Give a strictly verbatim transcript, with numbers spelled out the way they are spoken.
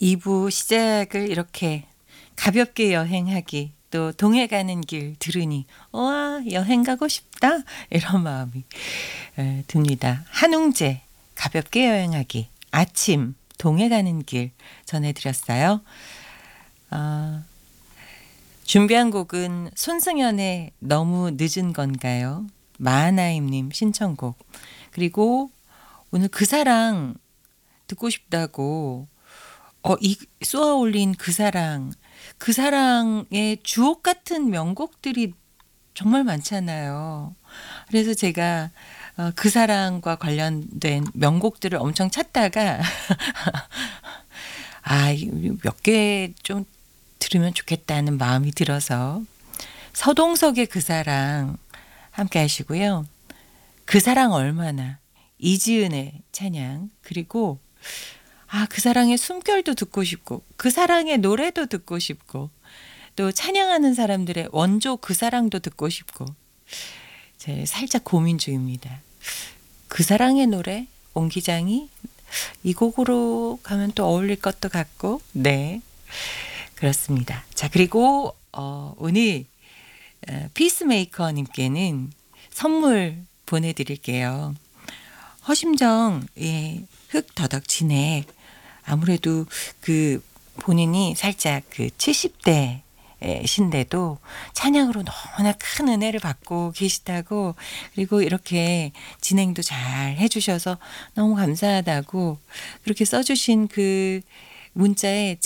이 부 시작을 이렇게 가볍게 여행하기 또 동해 가는 길 들으니 와 여행 가고 싶다 이런 마음이 에, 듭니다. 한웅재 가볍게 여행하기 아침 동해 가는 길 전해드렸어요. 아, 준비한 곡은 손승연의 너무 늦은 건가요? 마하나임님 신청곡. 그리고 오늘 그 사랑 듣고 싶다고 어, 이 쏘아 올린 그 사랑, 그 사랑의 주옥 같은 명곡들이 정말 많잖아요. 그래서 제가 어, 그 사랑과 관련된 명곡들을 엄청 찾다가 아, 몇 개 좀 들으면 좋겠다는 마음이 들어서 서동석의 그 사랑 함께 하시고요. 그 사랑 얼마나 이지은의 찬양 그리고 아, 그 사랑의 숨결도 듣고 싶고 그 사랑의 노래도 듣고 싶고 또 찬양하는 사람들의 원조 그 사랑도 듣고 싶고 제 살짝 고민 중입니다. 그 사랑의 노래 온 기장이 이 곡으로 가면 또 어울릴 것도 같고 네 그렇습니다. 자 그리고 어, 오늘 어, 피스메이커님께는 선물 보내드릴게요. 허심정 예, 흙 더덕 진액 아무래도 그 본인이 살짝 그 칠십 대 신데도 찬양으로 너무나 큰 은혜를 받고 계시다고 그리고 이렇게 진행도 잘 해주셔서 너무 감사하다고 그렇게 써주신 그 문자에